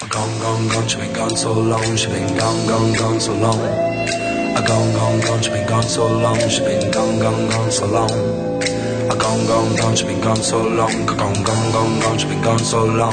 gone, she's been gone so long, she's been gone so long. Gone, she's been gone so long, she's been gone so long. Gone, she's been gone so long, gone, she's been gone so long.